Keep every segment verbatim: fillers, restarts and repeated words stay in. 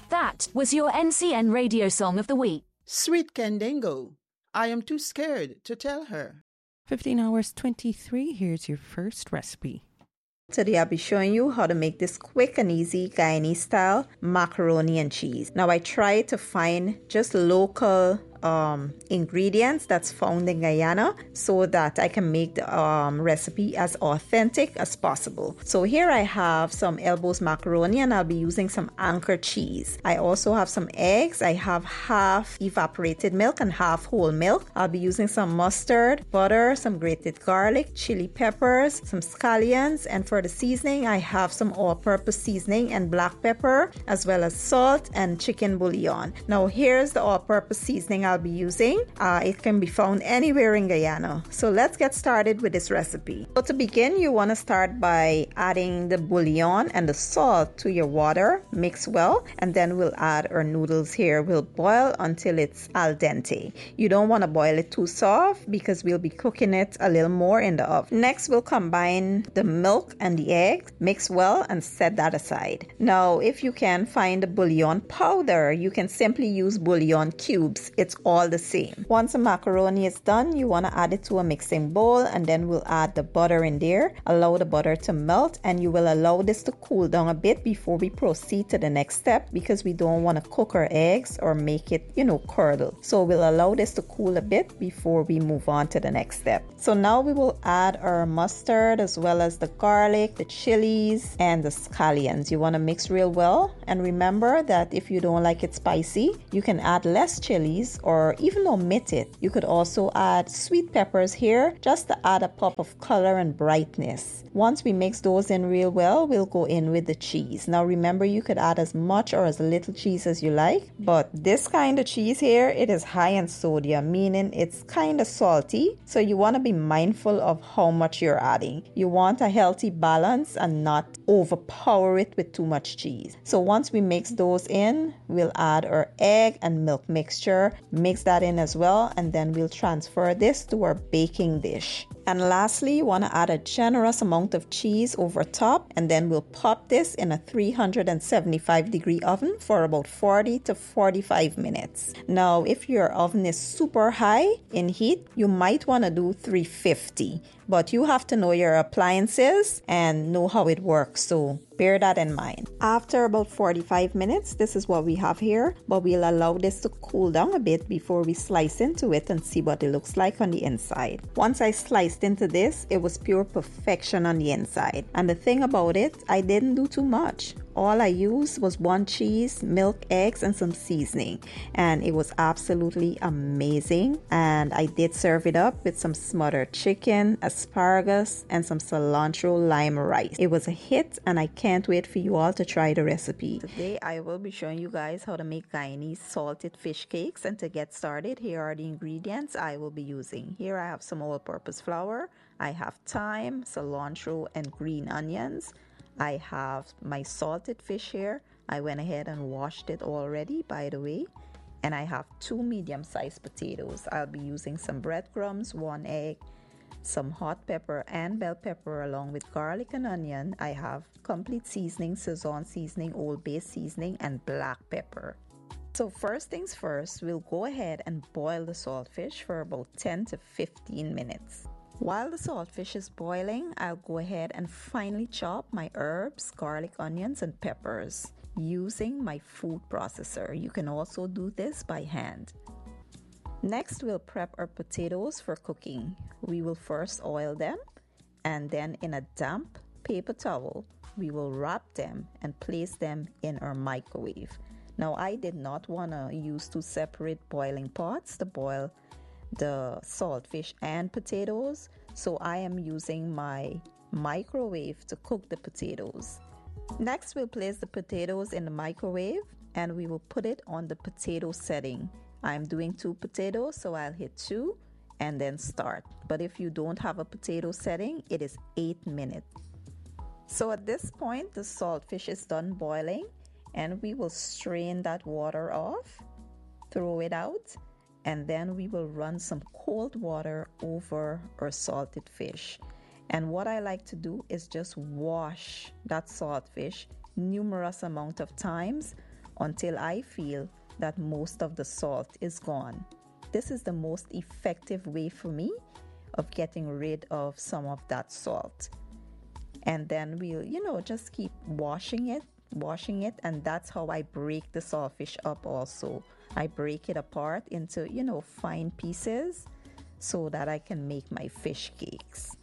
That was your N C N radio song of the week. Sweet Candango. I am too scared to tell her. fifteen hours twenty-three, here's your first recipe. Today I'll be showing you how to make this quick and easy Guyanese style macaroni and cheese. Now I try to find just local um, ingredients that's found in Guyana so that I can make the um, recipe as authentic as possible. So here I have some Elbows macaroni and I'll be using some Anchor cheese. I also have some eggs. I have half evaporated milk and half whole milk. I'll be using some mustard, butter, some grated garlic, chili peppers, some scallions, and for the seasoning I have some all-purpose seasoning and black pepper as well as salt and chicken bouillon. Now here's the all-purpose seasoning I'll be using. Uh, it can be found anywhere in Guyana. So let's get started with this recipe. So to begin, you want to start by adding the bouillon and the salt to your water. Mix well, and then we'll add our noodles here. We'll boil until it's al dente. You don't want to boil it too soft because we'll be cooking it a little more in the oven. Next, we'll combine the milk and the eggs. Mix well and set that aside. Now, if you can find the bouillon powder, you can simply use bouillon cubes. It's all the same. Once the macaroni is done, you want to add it to a mixing bowl, and then we'll add the butter in there. Allow the butter to melt, and you will allow this to cool down a bit before we proceed to the next step because we don't want to cook our eggs or make it, you know, curdle. So we'll allow this to cool a bit before we move on to the next step. So now we will add our mustard as well as the garlic, the chilies, and the scallions. You want to mix real well, and remember that if you don't like it spicy, you can add less chilies or even omit it. You could also add sweet peppers here just to add a pop of color and brightness. Once we mix those in real well, we'll go in with the cheese. Now remember, you could add as much or as little cheese as you like, but this kind of cheese here, it is high in sodium, meaning it's kind of salty, so you want to be mindful of how much you're adding. You want a healthy balance and not overpower it with too much cheese. So once we mix those in, we'll add our egg and milk mixture. Mix that in as well, and then we'll transfer this to our baking dish. And lastly, you want to add a generous amount of cheese over top, and then we'll pop this in a three hundred seventy-five degree oven for about forty to forty-five minutes. Now, if your oven is super high in heat, you might want to do three fifty, but you have to know your appliances and know how it works, so bear that in mind. After about forty-five minutes, this is what we have here, but we'll allow this to cool down a bit before we slice into it and see what it looks like on the inside. Once I sliced into this, it was pure perfection on the inside. And the thing about it, I didn't do too much. All I used was one cheese, milk, eggs, and some seasoning. And it was absolutely amazing. And I did serve it up with some smothered chicken, asparagus, and some cilantro lime rice. It was a hit, and I can't wait for you all to try the recipe. Today, I will be showing you guys how to make Guyanese salted fish cakes. And to get started, here are the ingredients I will be using. Here I have some all-purpose flour. I have thyme, cilantro, and green onions. I have my salted fish here. I went ahead and washed it already, by the way. And I have two medium-sized potatoes. I'll be using some breadcrumbs, one egg, some hot pepper and bell pepper along with garlic and onion. I have complete seasoning, Szechuan seasoning, Old Bay seasoning, and black pepper. So first things first, we'll go ahead and boil the saltfish for about ten to fifteen minutes. While the saltfish is boiling, I'll go ahead and finely chop my herbs, garlic, onions, and peppers using my food processor. You can also do this by hand. Next, we'll prep our potatoes for cooking. We will first oil them, and then in a damp paper towel, we will wrap them and place them in our microwave. Now, I did not want to use two separate boiling pots to boil the saltfish and potatoes, so I am using my microwave to cook the potatoes. Next, we'll place the potatoes in the microwave and we will put it on the potato setting. I'm doing two potatoes, so I'll hit two and then start. But if you don't have a potato setting, it is eight minutes. So at this point, the saltfish is done boiling, and we will strain that water off, throw it out, and then we will run some cold water over our salted fish. And what I like to do is just wash that saltfish numerous amount of times until I feel that most of the salt is gone. This is the most effective way for me of getting rid of some of that salt. And then we'll, you know, just keep washing it, washing it, and that's how I break the saltfish up also. I break it apart into, you know, fine pieces so that I can make my fish cakes.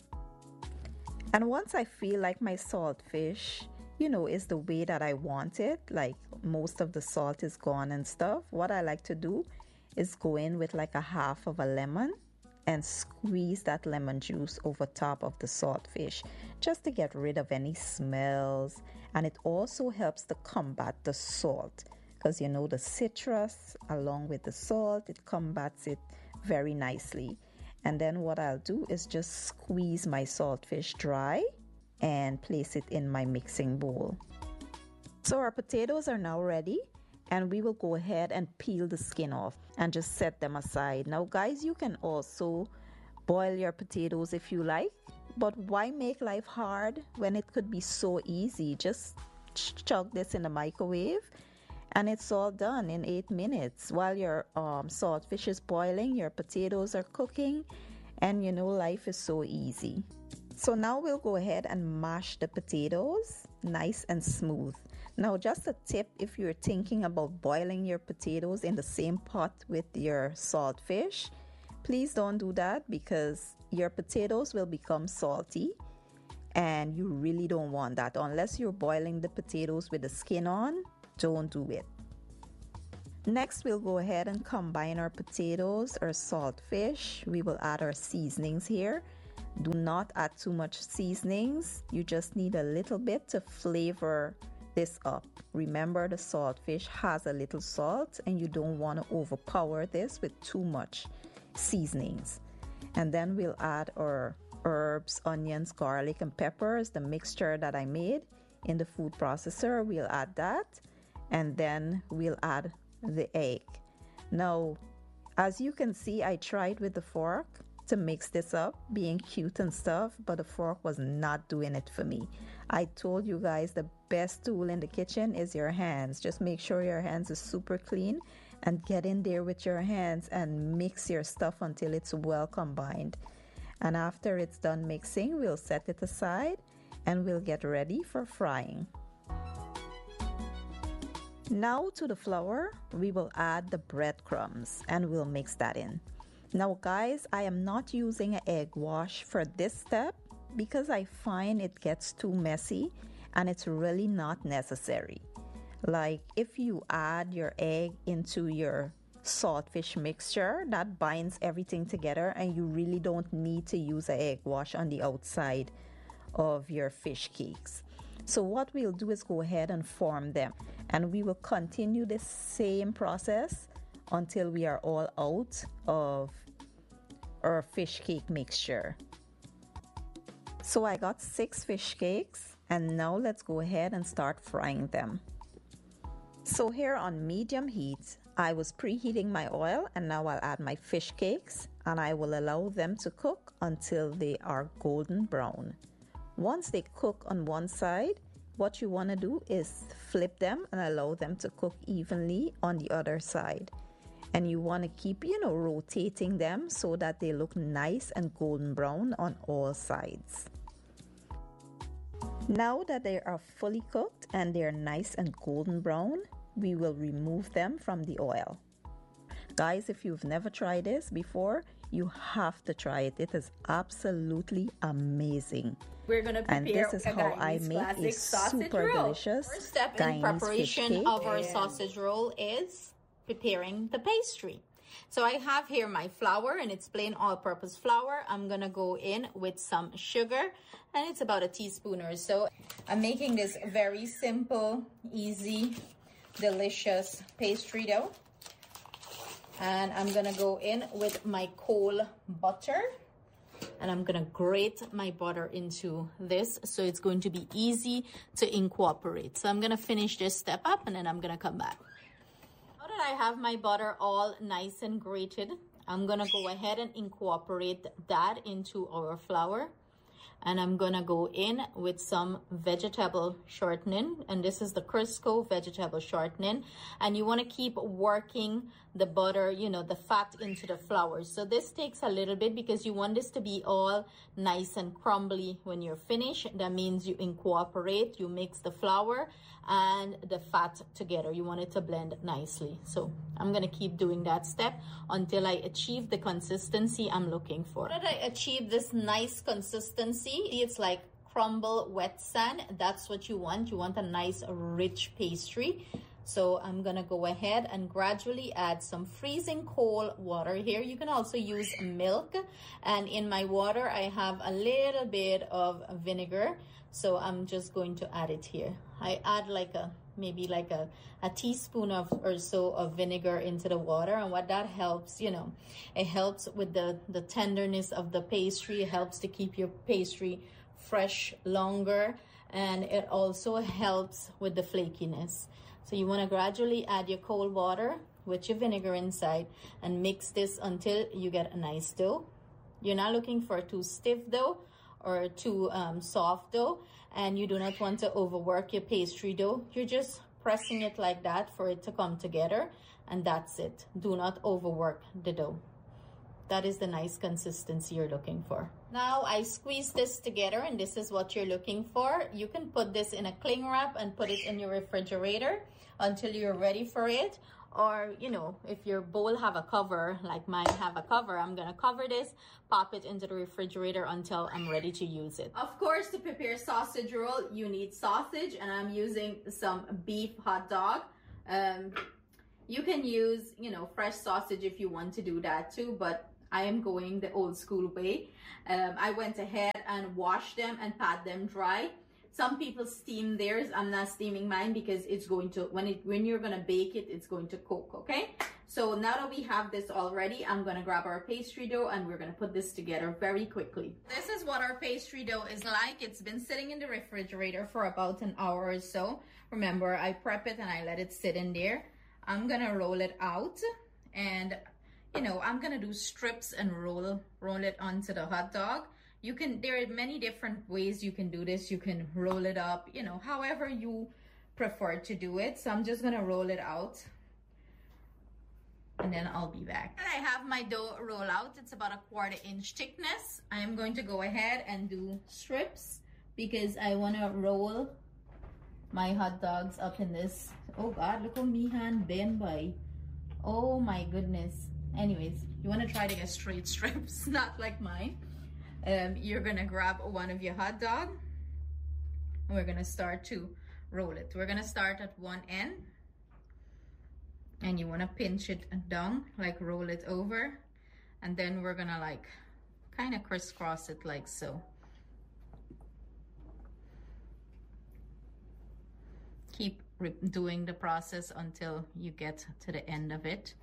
And once I feel like my saltfish, you know, is the way that I want it, like most of the salt is gone and stuff, what I like to do is go in with like a half of a lemon and squeeze that lemon juice over top of the saltfish just to get rid of any smells. And it also helps to combat the salt because, you know, the citrus along with the salt, it combats it very nicely. And then what I'll do is just squeeze my saltfish dry and place it in my mixing bowl. So our potatoes are now ready, and we will go ahead and peel the skin off and just set them aside. Now guys, you can also boil your potatoes if you like, but why make life hard when it could be so easy? Just chuck this in the microwave and it's all done in eight minutes. While your um, saltfish is boiling, your potatoes are cooking, and you know, life is so easy. So now we'll go ahead and mash the potatoes nice and smooth. Now just a tip, if you're thinking about boiling your potatoes in the same pot with your saltfish, please don't do that because your potatoes will become salty and you really don't want that. Unless you're boiling the potatoes with the skin on, don't do it. Next, we'll go ahead and combine our potatoes, our saltfish. We will add our seasonings here. Do not add too much seasonings. You just need a little bit to flavor this up. Remember, the saltfish has a little salt and you don't want to overpower this with too much seasonings. And then we'll add our herbs, onions, garlic, and peppers, the mixture that I made in the food processor. We'll add that, and then we'll add the egg. Now, as you can see, I tried with the fork to mix this up, being cute and stuff, but the fork was not doing it for me. I told you guys the best tool in the kitchen is your hands. Just make sure your hands are super clean and get in there with your hands and mix your stuff until it's well combined. And after it's done mixing, we'll set it aside and we'll get ready for frying. Now to the flour, we will add the breadcrumbs and we'll mix that in. Now guys, I am not using an egg wash for this step because I find it gets too messy and it's really not necessary. Like if you add your egg into your saltfish mixture, that binds everything together and you really don't need to use an egg wash on the outside of your fish cakes. So what we'll do is go ahead and form them, and we will continue the same process until we are all out of our fish cake mixture. So I got six fish cakes, and now let's go ahead and start frying them. So here on medium heat, I was preheating my oil, and now I'll add my fish cakes and I will allow them to cook until they are golden brown. Once they cook on one side, what you want to do is flip them and allow them to cook evenly on the other side. And you want to keep, you know, rotating them so that they look nice and golden brown on all sides. Now that they are fully cooked and they're nice and golden brown, we will remove them from the oil. Guys, if you've never tried this before, you have to try it. It is absolutely amazing. We're gonna prepare and this is a how I Guyanese make a classic sausage super roll. delicious First step Guyanese in preparation fish cake. of our sausage roll is preparing the pastry. So I have here my flour, and it's plain all-purpose flour. I'm gonna go in with some sugar, and it's about a teaspoon or so. I'm making this very simple, easy, delicious pastry dough. And I'm gonna go in with my cold butter, and I'm gonna grate my butter into this so it's going to be easy to incorporate. So I'm gonna finish this step up and then I'm gonna come back. Now that I have my butter all nice and grated, I'm gonna go ahead and incorporate that into our flour. And I'm gonna go in with some vegetable shortening, and this is the Crisco vegetable shortening. And you want to keep working the butter, you know, the fat into the flour. So this takes a little bit because you want this to be all nice and crumbly when you're finished. That means you incorporate, you mix the flour and the fat together. You want it to blend nicely. So I'm gonna keep doing that step until I achieve the consistency I'm looking for. How did I achieve this nice consistency? It's like crumble wet sand. That's what you want. You want a nice rich pastry. So I'm gonna go ahead and gradually add some freezing cold water here. You can also use milk, and in my water I have a little bit of vinegar, so I'm just going to add it here. I add like a maybe like a, a teaspoon of or so of vinegar into the water, and what that helps, you know, it helps with the the tenderness of the pastry. It helps to keep your pastry fresh longer, and it also helps with the flakiness. So you want to gradually add your cold water with your vinegar inside and mix this until you get a nice dough. You're not looking for too stiff dough or too um, soft dough, and you do not want to overwork your pastry dough. You're just pressing it like that for it to come together, and that's it. Do not overwork the dough. That is the nice consistency you're looking for. Now I squeeze this together, and this is what you're looking for. You can put this in a cling wrap and put it in your refrigerator until you're ready for it. Or, you know, if your bowl have a cover, like mine have a cover, I'm gonna cover this, pop it into the refrigerator until I'm ready to use it. Of course, to prepare sausage roll, you need sausage, and I'm using some beef hot dog. Um, you can use, you know, fresh sausage if you want to do that too, but I am going the old school way. Um, I went ahead and washed them and pat them dry. Some people steam theirs. I'm not steaming mine because it's going to, when it when you're gonna bake it, it's going to cook, okay? So now that we have this already, I'm gonna grab our pastry dough and we're gonna put this together very quickly. This is what our pastry dough is like. It's been sitting in the refrigerator for about an hour or so. Remember, I prep it and I let it sit in there. I'm gonna roll it out, and you know, I'm gonna do strips and roll roll it onto the hot dog. You can, there are many different ways you can do this. You can roll it up, you know, however you prefer to do it. So I'm just gonna roll it out, and then I'll be back. And I have my dough roll out. It's about a quarter inch thickness. I'm going to go ahead and do strips because I wanna roll my hot dogs up in this. Oh God, look how me hand bend by. Oh my goodness. Anyways, you want to try to get straight strips, not like mine. Um, you're gonna grab one of your hot dog, and we're gonna start to roll it. We're gonna start at one end, and you want to pinch it down, like roll it over, and then we're gonna like kind of crisscross it like so. Keep doing the process until you get to the end of it.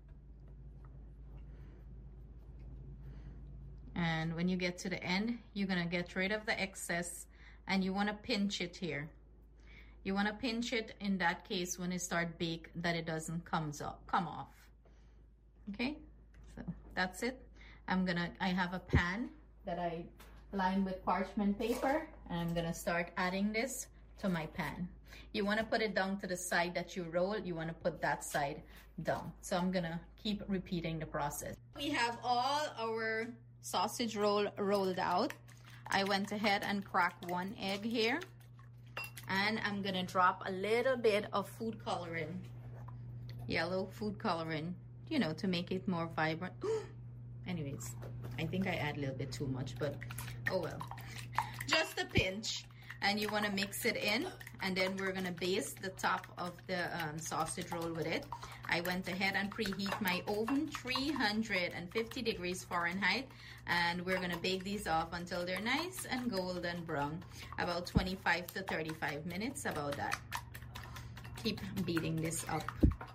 And when you get to the end, you're gonna get rid of the excess, and you wanna pinch it here. You wanna pinch it in that case when it start bake, that it doesn't comes up, come off. Okay, so that's it. I'm gonna, I have a pan that I lined with parchment paper, and I'm gonna start adding this to my pan. You wanna put it down to the side that you roll, you wanna put that side down. So I'm gonna keep repeating the process. We have all our sausage roll rolled out. I went ahead and cracked one egg here, and I'm gonna drop a little bit of food coloring, yellow food coloring, you know, to make it more vibrant. Anyways, I think I add a little bit too much, but oh well, just a pinch. And you want to mix it in, and then we're gonna baste the top of the um, sausage roll with it. I went ahead and preheat my oven three hundred fifty degrees Fahrenheit, and we're gonna bake these off until they're nice and golden brown, about twenty-five to thirty-five minutes, about that. Keep beating this up.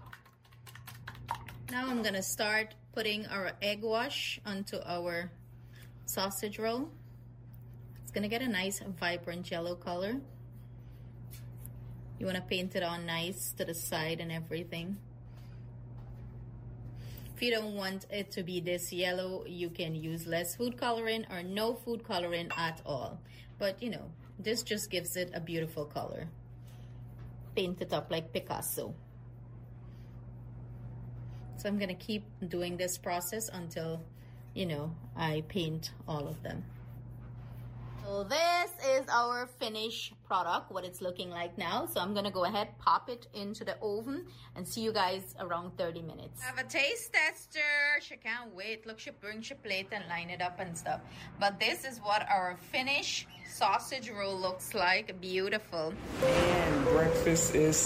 Now I'm gonna start putting our egg wash onto our sausage roll. It's gonna get a nice vibrant yellow color. You wanna paint it on nice to the side and everything. If you don't want it to be this yellow, you can use less food coloring or no food coloring at all. But you know, this just gives it a beautiful color. Paint it up like Picasso. So I'm gonna keep doing this process until, you know, I paint all of them. So this is our finished product, what it's looking like now. So I'm gonna go ahead, pop it into the oven and see you guys around thirty minutes. I have a taste tester. She can't wait. Look, she brings your plate and line it up and stuff. But this is what our finished sausage roll looks like. Beautiful. And breakfast is